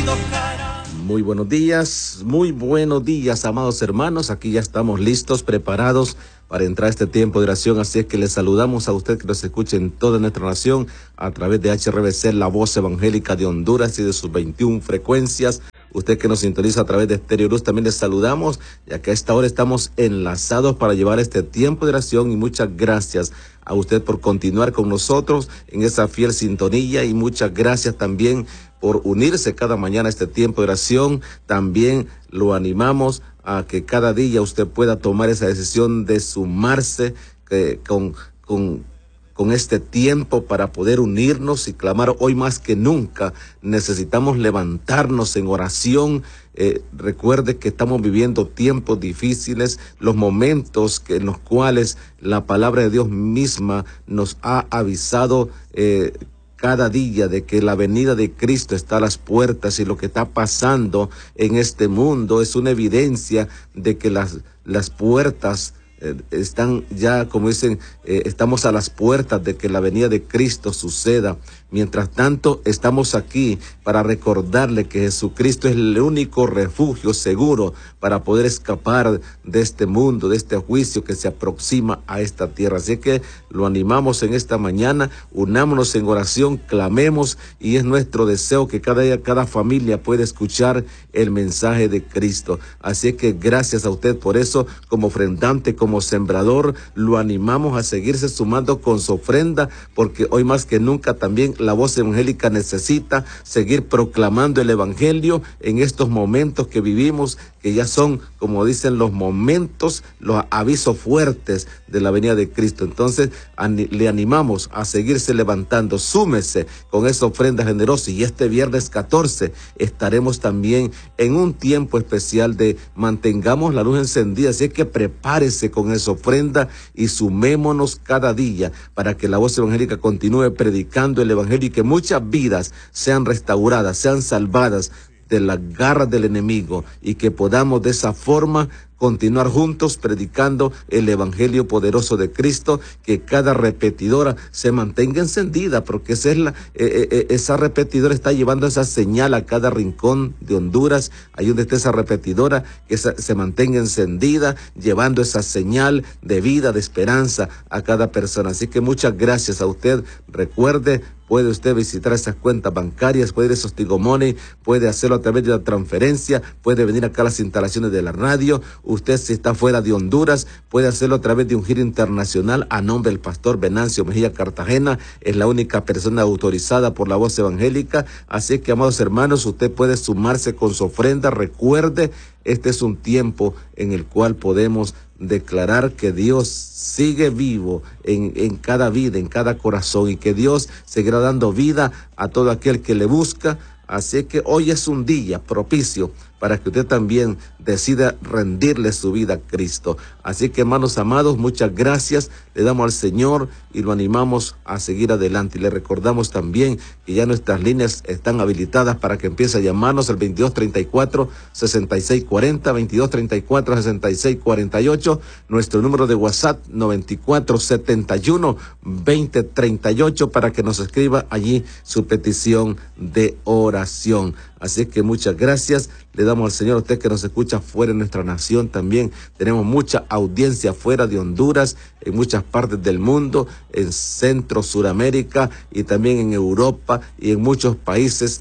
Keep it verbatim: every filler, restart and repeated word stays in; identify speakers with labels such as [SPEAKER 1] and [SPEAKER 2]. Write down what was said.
[SPEAKER 1] Muy buenos días, muy buenos días, amados hermanos. Aquí ya estamos listos, preparados para entrar a este tiempo de oración. Así es que les saludamos a usted que nos escuche en toda nuestra nación a través de H R V C, la voz evangélica de Honduras y de sus veintiuna frecuencias. Usted que nos sintoniza a través de Estéreo Luz, también les saludamos, ya que a esta hora estamos enlazados para llevar este tiempo de oración, y muchas gracias a usted por continuar con nosotros en esa fiel sintonía, y muchas gracias también por unirse cada mañana a este tiempo de oración. También lo animamos a que cada día usted pueda tomar esa decisión de sumarse eh, con, con con este tiempo para poder unirnos y clamar. Hoy más que nunca necesitamos levantarnos en oración. Eh, recuerde que estamos viviendo tiempos difíciles, los momentos que, en los cuales la palabra de Dios misma nos ha avisado eh, cada día de que la venida de Cristo está a las puertas, y lo que está pasando en este mundo es una evidencia de que las, las puertas Eh, están ya, como dicen, eh, estamos a las puertas de que la venida de Cristo suceda. Mientras tanto, estamos aquí para recordarle que Jesucristo es el único refugio seguro para poder escapar de este mundo, de este juicio que se aproxima a esta tierra. Así que lo animamos en esta mañana, unámonos en oración, clamemos, y es nuestro deseo que cada día, cada familia pueda escuchar el mensaje de Cristo. Así que gracias a usted por eso, como ofrendante, como sembrador, lo animamos a seguirse sumando con su ofrenda, porque hoy más que nunca también la voz evangélica necesita seguir proclamando el evangelio en estos momentos que vivimos, que ya son, como dicen, los momentos, los avisos fuertes de la venida de Cristo. Entonces, le animamos a seguirse levantando, súmese con esa ofrenda generosa, y este viernes catorce estaremos también en un tiempo especial de mantengamos la luz encendida. Así que prepárese con esa ofrenda y sumémonos cada día para que la voz evangélica continúe predicando el evangelio, y que muchas vidas sean restauradas, sean salvadas de las garras del enemigo, y que podamos de esa forma continuar juntos predicando el evangelio poderoso de Cristo, que cada repetidora se mantenga encendida, porque esa es la, eh, eh, esa repetidora está llevando esa señal a cada rincón de Honduras. Ahí donde esté esa repetidora, que esa, se mantenga encendida, llevando esa señal de vida, de esperanza a cada persona. Así que muchas gracias a usted. Recuerde, puede usted visitar esas cuentas bancarias, puede ir a esos Tigo Money, puede hacerlo a través de la transferencia, puede venir acá a las instalaciones de la radio. Usted, si está fuera de Honduras, puede hacerlo a través de un giro internacional a nombre del pastor Venancio Mejía Cartagena. Es la única persona autorizada por la voz evangélica. Así que, amados hermanos, usted puede sumarse con su ofrenda. Recuerde, este es un tiempo en el cual podemos declarar que Dios sigue vivo en, en cada vida, en cada corazón, y que Dios seguirá dando vida a todo aquel que le busca. Así que hoy es un día propicio para que usted también decida rendirle su vida a Cristo. Así que, hermanos amados, muchas gracias le damos al Señor y lo animamos a seguir adelante. Y le recordamos también que ya nuestras líneas están habilitadas para que empiece a llamarnos al veintidós treinta y cuatro, sesenta y seis cuarenta, veintidós treinta y cuatro, sesenta y seis cuarenta y ocho, nuestro número de WhatsApp noventa y cuatro setenta y uno veinte treinta y ocho, para que nos escriba allí su petición de oración. Así que muchas gracias le damos al Señor. A usted que nos escucha fuera de nuestra nación también. Tenemos mucha audiencia fuera de Honduras, en muchas partes del mundo, en Centro, Suramérica, y también en Europa y en muchos países